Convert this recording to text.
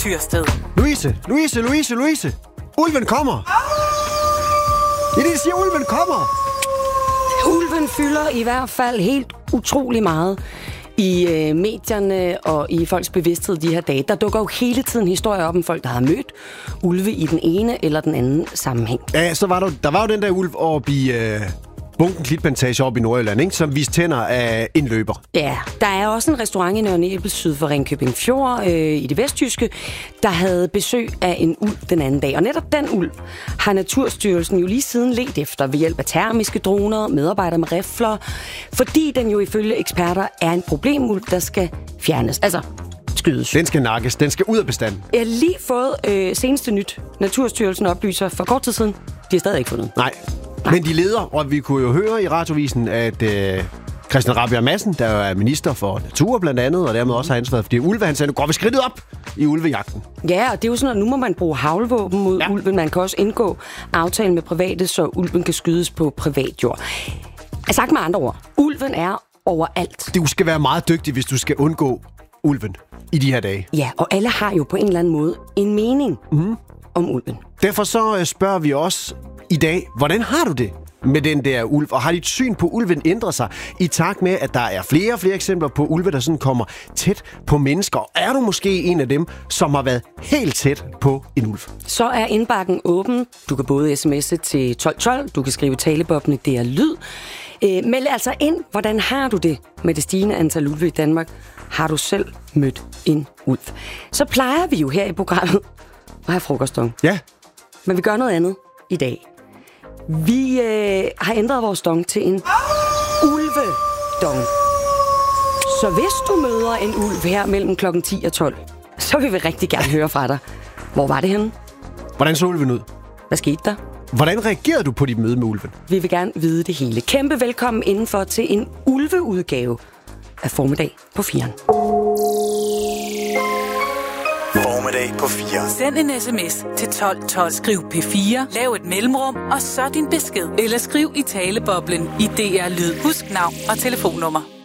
Tyrsted. Louise! Ulven kommer! Det er det, de siger, ulven kommer! Ulven fylder i hvert fald helt utrolig meget i medierne og i folks bevidsthed de her dage. Der dukker jo hele tiden historier op om folk, der har mødt ulve i den ene eller den anden sammenhæng. Ja, så var der var jo den der ulv oppe i Bunken Klitplantage oppe i Nordjylland, ikke? Som viste tænder af en løber. Ja, der er også en restaurant i Nørre Nebel syd for Ringkøbing Fjord i det vestjyske, der havde besøg af en ulv den anden dag. Og netop den ulv har Naturstyrelsen jo lige siden ledt efter ved hjælp af termiske droner, medarbejdere med rifler, fordi den jo ifølge eksperter er en problemulv, der skal fjernes. Altså skydes. Den skal nakkes. Den skal ud af bestanden. Jeg har lige fået seneste nyt. Naturstyrelsen oplyser for kort tid siden. De har stadig ikke fundet. Nej. Men de leder, og vi kunne jo høre i radiovisen, at Christian Rabjerg Madsen, der er minister for natur blandt andet, og dermed også har ansvaret for det ulve, han sagde, nu går vi skridtet op i ulvejagten. Ja, og det er jo sådan, at nu må man bruge haglvåben mod ulven. Man kan også indgå aftale med private, så ulven kan skydes på privat jord. Jeg sagt med andre ord, ulven er overalt. Du skal være meget dygtig, hvis du skal undgå ulven i de her dage. Ja, og alle har jo på en eller anden måde en mening om ulven. Derfor så spørger vi også i dag, hvordan har du det med den der ulv? Og har dit syn på ulven ændret sig i takt med, at der er flere og flere eksempler på ulve, der sådan kommer tæt på mennesker? Og er du måske en af dem, som har været helt tæt på en ulv? Så er indbakken åben. Du kan både sms'e til 1212, du kan skrive talebobne, det er lyd. Meld altså ind, hvordan har du det med det stigende antal ulve i Danmark? Har du selv mødt en ulv? Så plejer vi jo her i programmet at have frokostdong. Ja. Men vi gør noget andet i dag. Vi har ændret vores dong til en ulvedong. Så hvis du møder en ulv her mellem klokken 10 og 12, så vil vi rigtig gerne høre fra dig. Hvor var det henne? Hvordan så ulven ud? Hvad skete der? Hvordan reagerede du på dit møde med ulven? Vi vil gerne vide det hele. Kæmpe velkommen indenfor til en ulveudgave af Formiddag på 4'eren. Formiddag på 4. Send en sms til 1212. Skriv P4, lav et mellemrum, og så din besked. Eller skriv i taleboblen i DR Lyd. Husk navn og telefonnummer.